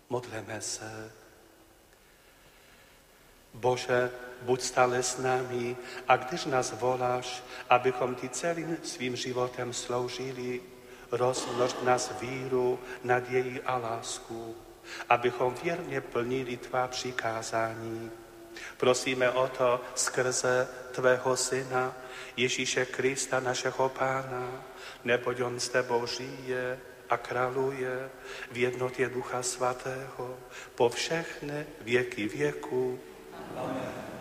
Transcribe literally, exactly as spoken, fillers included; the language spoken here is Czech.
Modleme se. Bože, buď stále s námi a když nás voláš, abychom ti celým svým životem sloužili, rozmnož v nás víru, naději a lásku, abychom věrně plnili tvá přikázání. Prosíme o to skrze tvého syna, Ježíše Krista, našeho Pána, neboť on s tebou žije a králuje v jednotě Ducha Svatého po všechny věky věku. Amen.